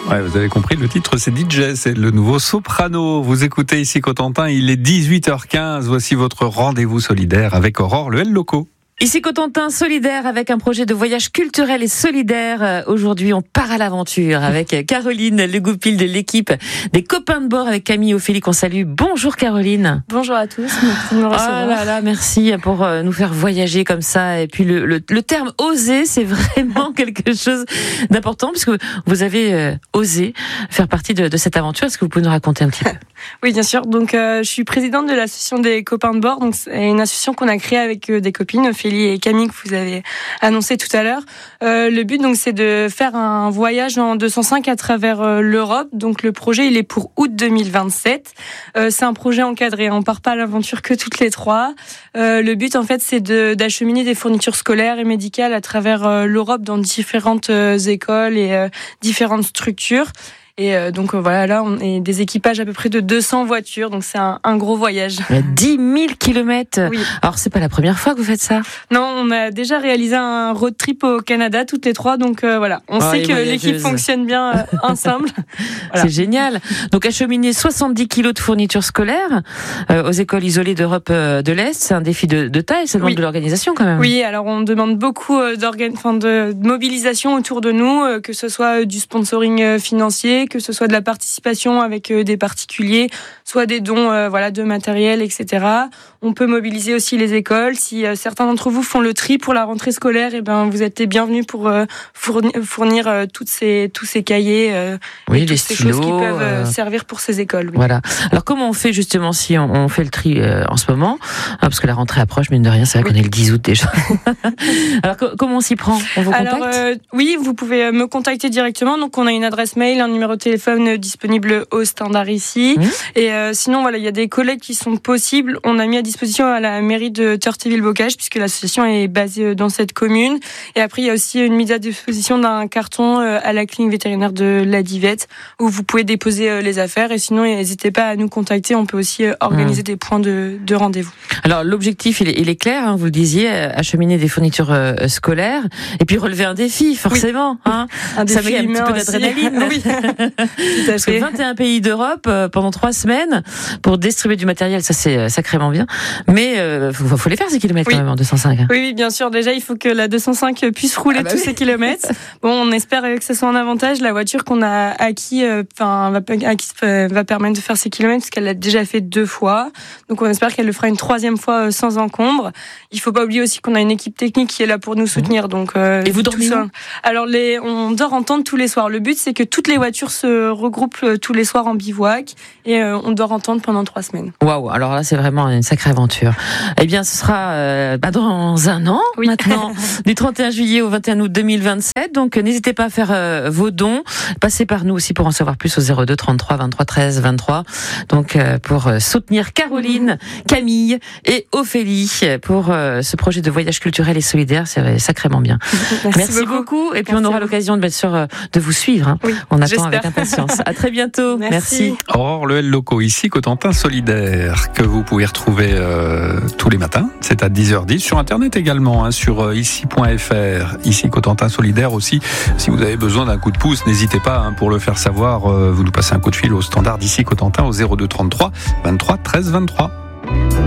Ouais, vous avez compris, le titre c'est DJ, c'est le nouveau Soprano. Vous écoutez ici Cotentin, il est 18h15. Voici votre rendez-vous solidaire avec Aurore, le L-Loco. Ici Cotentin solidaire avec un projet de voyage culturel et solidaire. Aujourd'hui, on part à l'aventure avec Caroline Legoupil de l'équipe des copains de bord avec Camille Ophélie qu'on salue. Bonjour Caroline. Bonjour à tous, merci de me recevoir. Oh là là, merci pour nous faire voyager comme ça. Et puis le terme oser, c'est vraiment quelque chose d'important puisque vous avez osé faire partie de cette aventure. Est-ce que vous pouvez nous raconter un petit peu? Oui, bien sûr. Donc, je suis présidente de l'association des copains de bord. Donc, c'est une association qu'on a créée avec des copines, Ophélie et Camille, que vous avez annoncé tout à l'heure. Le but, donc, c'est de faire un voyage en 205 à travers l'Europe. Donc, le projet, il est pour août 2027. C'est un projet encadré. On part pas à l'aventure que toutes les trois. Le but, en fait, c'est d'acheminer des fournitures scolaires et médicales à travers l'Europe dans différentes écoles et différentes structures. Et donc voilà, là on est des équipages à peu près de 200 voitures, donc c'est un gros voyage. 10 000 kilomètres. Oui. Alors c'est pas la première fois que vous faites ça? Non, on a déjà réalisé un road trip au Canada toutes les trois, donc voilà, on sait que l'équipe fonctionne bien ensemble. Voilà. C'est génial. Donc acheminer 70 kilos de fournitures scolaires aux écoles isolées d'Europe de l'Est, c'est un défi de taille, ça demande de l'organisation quand même. Oui, alors on demande beaucoup de mobilisation autour de nous, que ce soit du sponsoring financier, que ce soit de la participation avec des particuliers, soit des dons de matériel, etc. On peut mobiliser aussi les écoles. Si certains d'entre vous font le tri pour la rentrée scolaire, et ben vous êtes les bienvenus pour fournir tous ces cahiers et toutes ces choses qui peuvent servir pour ces écoles. Oui. Voilà. Alors comment on fait justement si on fait le tri en ce moment, parce que la rentrée approche, mine de rien, c'est vrai qu'on est le 10 août déjà. Alors comment on s'y prend? On vous contacte? Oui, vous pouvez me contacter directement. Donc on a une adresse mail, un numéro de téléphone disponible au standard ici. Et sinon, voilà, il y a des collègues qui sont possibles. On a mis à disposition à la mairie de Turtéville-Bocage, puisque l'association est basée dans cette commune. Et après, il y a aussi une mise à disposition d'un carton à la clinique vétérinaire de la Divette, où vous pouvez déposer les affaires. Et sinon, n'hésitez pas à nous contacter. On peut aussi organiser des points de rendez-vous. Alors, l'objectif, il est clair, hein, vous le disiez, acheminer des fournitures scolaires, et puis relever un défi, forcément. Oui. Hein. Un défi, ça met un petit peu d'adrénaline. Oui. Parce que 21 pays d'Europe pendant 3 semaines pour distribuer du matériel, ça c'est sacrément bien. Mais faut les faire ces kilomètres quand même en 205. Oui, bien sûr. Déjà, il faut que la 205 puisse rouler ces kilomètres. Bon, on espère que ce soit un avantage. La voiture qu'on a acquis, va permettre de faire ces kilomètres parce qu'elle l'a déjà fait 2 fois. Donc, on espère qu'elle le fera une 3e fois sans encombre. Il faut pas oublier aussi qu'on a une équipe technique qui est là pour nous soutenir. Donc, et vous dormez où? Alors, on dort en tente tous les soirs. Le but, c'est que toutes les voitures se regroupent tous les soirs en bivouac et on dort en tente pendant 3 semaines. Waouh, alors là c'est vraiment une sacrée aventure. Eh bien ce sera dans un an maintenant, du 31 juillet au 21 août 2027. Donc n'hésitez pas à faire vos dons. Passez par nous aussi pour en savoir plus au 02 33 23 13 23. Donc pour soutenir Caroline, Camille et Ophélie pour ce projet de voyage culturel et solidaire, c'est sacrément bien. Merci beaucoup. Et puis on aura l'occasion bien sûr de vous suivre. Hein. Oui, on attend avec impatience. À très bientôt. Merci. Aurore, le L-Loco, ici Cotentin solidaire, que vous pouvez retrouver tous les matins. C'est à 10h10 sur Internet également, sur ici.fr. Ici Cotentin solidaire aussi. Si vous avez besoin d'un coup de pouce, n'hésitez pas pour le faire savoir. Vous nous passez un coup de fil au standard d'ici Cotentin au 02 33 23 13 23.